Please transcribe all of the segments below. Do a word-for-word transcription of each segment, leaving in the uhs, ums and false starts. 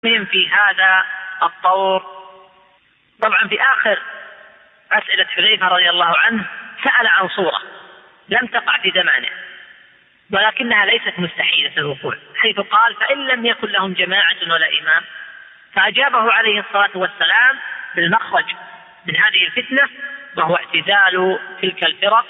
في هذا الطور. طبعا في آخر أسئلة حذيفة رضي الله عنه سأل عن صورة لم تقع في زمانه ولكنها ليست مستحيلة الوقوع، حيث قال: فإن لم يكن لهم جماعة ولا إمام. فأجابه عليه الصلاة والسلام بالمخرج من هذه الفتنة، وهو اعتزال تلك الفرق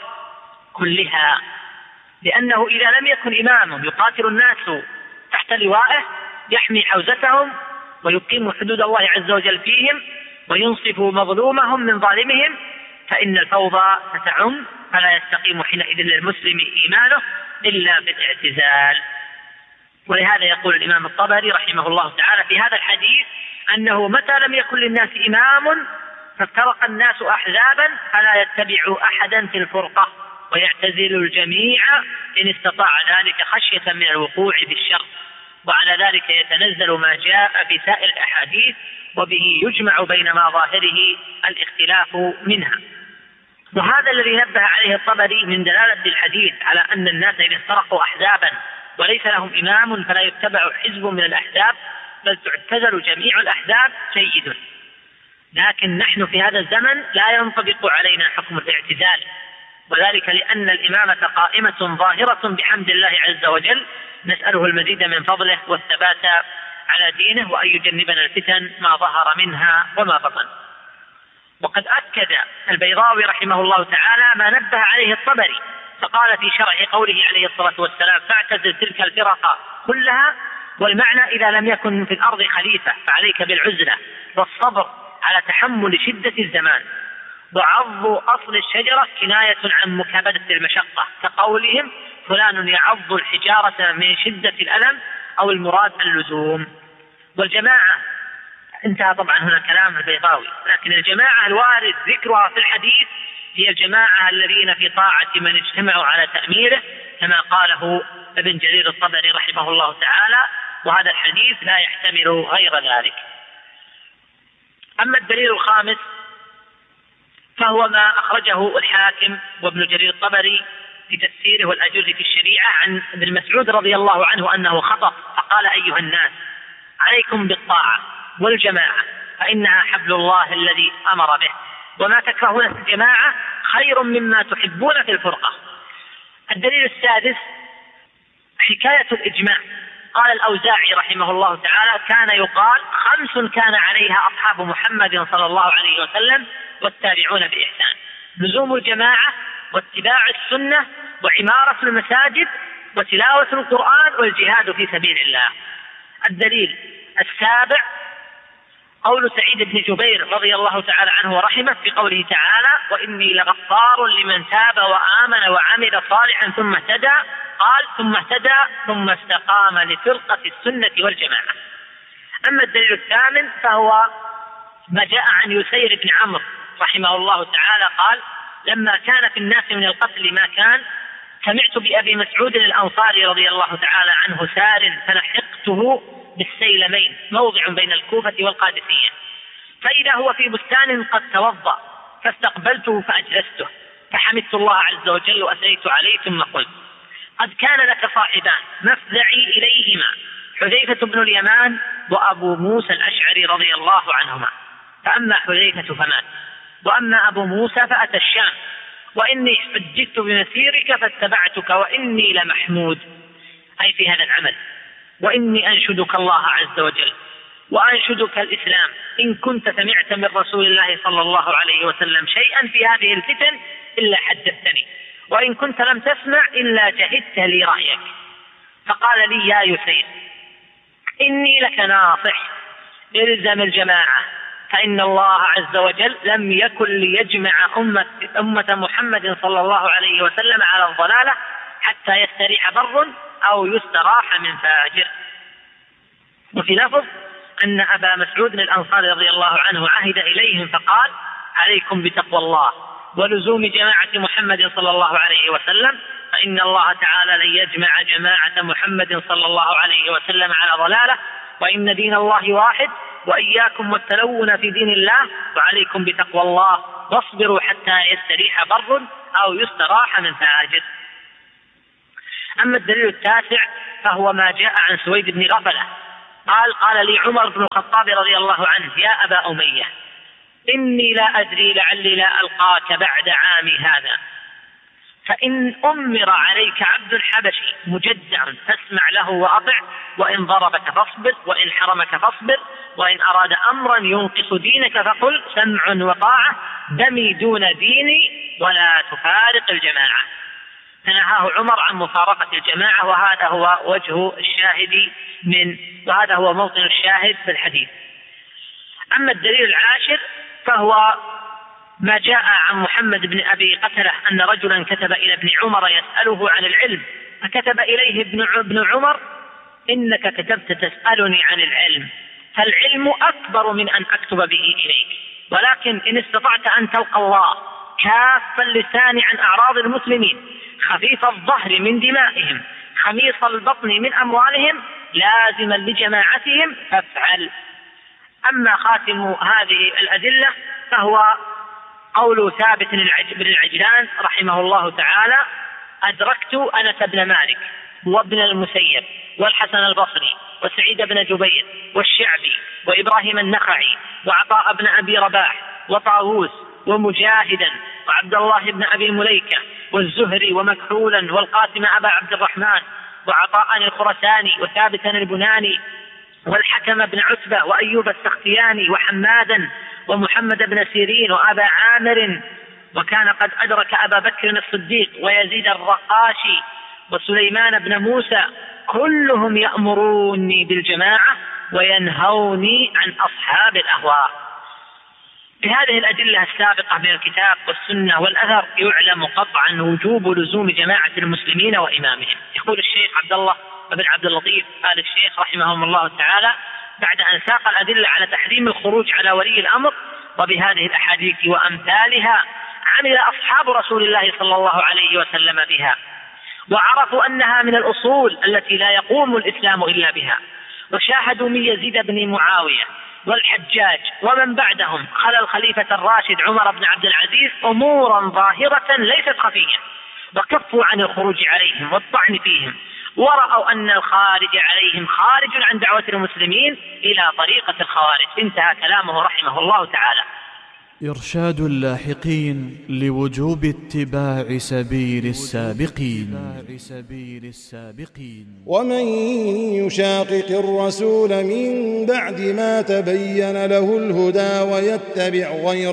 كلها، لأنه إذا لم يكن إمام يقاتل الناس تحت لوائه يحمي حوزتهم ويقيم حدود الله عز وجل فيهم وينصف مظلومهم من ظالمهم، فإن الفوضى ستعم، فلا يستقيم حينئذ للمسلم إيمانه إلا بالاعتزال. ولهذا يقول الإمام الطبري رحمه الله تعالى في هذا الحديث أنه متى لم يكن للناس إمام فافترق الناس أحزابا فلا يتبع أحدا في الفرقة ويعتزل الجميع إن استطاع ذلك خشية من الوقوع بالشر، وعلى ذلك يتنزل ما جاء في سائر الأحاديث وبه يجمع بين ما ظاهره الاختلاف منها. وهذا الذي نبه عليه الطبري من دلالة الحديث على أن الناس إذا افترقوا أحزابا وليس لهم إمام فلا يتبع حزب من الأحزاب بل تعتزل جميع الأحزاب جيد. لكن نحن في هذا الزمن لا ينطبق علينا حكم الاعتزال، وذلك لأن الإمامة قائمة ظاهرة بحمد الله عز وجل، نسأله المزيد من فضله والثبات على دينه وأن يجنبنا الفتن ما ظهر منها وما بطن. وقد أكد البيضاوي رحمه الله تعالى ما نبه عليه الطبري، فقال في شرح قوله عليه الصلاة والسلام: فاعتزل تلك الفرق كلها، والمعنى إذا لم يكن في الأرض خليفة فعليك بالعزلة والصبر على تحمل شدة الزمان. وعض أصل الشجرة كناية عن مكابدة المشقة، كقولهم: فلان يعض الحجارة من شدة الألم، أو المراد اللزوم. والجماعة انتهى طبعا هنا كلام البيضاوي، لكن الجماعة الوارد ذكرها في الحديث هي الجماعة الذين في طاعة من اجتمعوا على تأميره، كما قاله ابن جرير الطبري رحمه الله تعالى، وهذا الحديث لا يحتمل غير ذلك. أما الدليل الخامس فهو ما أخرجه الحاكم وابن جرير الطبري في تفسيره والأجر في الشريعة عن ابن مسعود رضي الله عنه أنه خطب فقال: أيها الناس، عليكم بالطاعة والجماعة فإنها حبل الله الذي أمر به، وما تكرهون في الجماعة خير مما تحبون في الفرقة. الدليل السادس حكاية الإجماع. قال الأوزاعي رحمه الله تعالى: كان يقال خمس كان عليها أصحاب محمد صلى الله عليه وسلم والتابعون بإحسان: لزوم الجماعة، واتباع السنة، وعمارة المساجد، وتلاوة القرآن، والجهاد في سبيل الله. الدليل السابع قول سعيد بن جبير رضي الله تعالى عنه ورحمه في قوله تعالى: وإني لغفار لمن تاب وآمن وعمل صالحا ثم اهتدى. قال: ثم اهتدى ثم استقام لفرقة السنة والجماعة. أما الدليل الثامن فهو ما جاء عن يسير بن عمرو رحمه الله تعالى قال: لما كان في الناس من القتل ما كان، سمعت بأبي مسعود الأنصاري رضي الله تعالى عنه سار فلحقته بالسيلمين، موضع بين الكوفة والقادسية، فإذا هو في بستان قد توضأ، فاستقبلته فأجلسته، فحمدت الله عز وجل وأثنيت عليه، ثم قلت: قد كان لك صاحبان مفزعي إليهما، حذيفة بن اليمان وأبو موسى الأشعري رضي الله عنهما، فأما حذيفة فمات، وأما أبو موسى فأتى الشام، وإني حججت بمسيرك فاتبعتك، وإني لمحمود، أي في هذا العمل، وإني أنشدك الله عز وجل وأنشدك الإسلام، إن كنت سمعت من رسول الله صلى الله عليه وسلم شيئا في هذه الفتن إلا حدثتني، وإن كنت لم تسمع إلا جهدت لي رأيك. فقال لي: يا يسير، إني لك ناصح، إلزم الجماعة، فإن الله عز وجل لم يكن ليجمع أمة, أمة محمد صلى الله عليه وسلم على الضلالة حتى يستريح بر أو يستراح من فاجر. وفي لفظ أن أبا مسعود الأنصاري رضي الله عنه عهد إليهم فقال: عليكم بتقوى الله ولزوم جماعة محمد صلى الله عليه وسلم، فإن الله تعالى لن يجمع جماعة محمد صلى الله عليه وسلم على ضلالة، وإن دين الله واحد، وإياكم والتلون في دين الله، وعليكم بتقوى الله واصبروا حتى يستريح بر أو يستراح من فاجر. أما الدليل التاسع فهو ما جاء عن سويد بن غفلة قال قال لي عمر بن الخطاب رضي الله عنه: يا أبا أمية، إني لا أدري لعلي لا ألقاك بعد عامي هذا، فإن أمر عليك عبد حبشي مجدع فاسمع له وأطع، وإن ضربك فاصبر، وإن حرمك فاصبر، وإن أراد أمرا ينقص دينك فقل سمع وطاعة، دمي دون ديني ولا تفارق الجماعة. فنهاه عمر عن مفارقة الجماعة، وهذا هو وجه الشاهد من وهذا هو موطن الشاهد في الحديث. أما الدليل العاشر فهو ما جاء عن محمد بن أبي قتلة أن رجلا كتب إلى ابن عمر يسأله عن العلم، فكتب إليه ابن عمر: إنك كتبت تسألني عن العلم، فالعلم أكبر من أن أكتب به إليك، ولكن إن استطعت أن تلقى الله كاف اللسان عن أعراض المسلمين، خفيف الظهر من دمائهم، خميص البطن من أموالهم، لازما لجماعتهم فافعل. أما خاتم هذه الأدلة فهو قول ثابت بن العجلان رحمه الله تعالى: أدركت أنس بن مالك وابن المسيب والحسن البصري وسعيد بن جبير والشعبي وإبراهيم النخعي وعطاء بن أبي رباح وطاووس ومجاهدا وعبد الله بن أبي مليكة والزهري ومكحولا والقاسم أبا عبد الرحمن وعطاء الخرساني وثابتا البناني والحكم بن عتبة وأيوب السختياني وحمادا ومحمد بن سيرين وأبا عامر، وكان قد أدرك أبا بكر الصديق ويزيد الرقاشي وسليمان بن موسى، كلهم يأمروني بالجماعة وينهوني عن أصحاب الأهواء. بهذه الأدلة السابقة من الكتاب والسنة والأثر يعلم قطعا وجوب لزوم جماعة المسلمين وإمامهم. يقول الشيخ عبد الله بن عبد اللطيف آل الشيخ رحمهم الله تعالى بعد أن ساق الأدلة على تحريم الخروج على ولي الأمر: وبهذه الأحاديث وأمثالها عمل أصحاب رسول الله صلى الله عليه وسلم بها، وعرفوا أنها من الأصول التي لا يقوم الإسلام إلا بها، وشاهدوا من يزيد بن معاوية والحجاج ومن بعدهم خلى الخليفة الراشد عمر بن عبد العزيز أمورا ظاهرة ليست خفية، وكفوا عن الخروج عليهم والطعن فيهم، ورأوا أن الخارج عليهم خارج عن دعوة المسلمين إلى طريقة الخوارج. انتهى كلامه رحمه الله تعالى. إرشاد اللاحقين لوجوب اتباع سبيل السابقين. ومن يشاقق الرسول من بعد ما تبين له الهدى ويتبع غير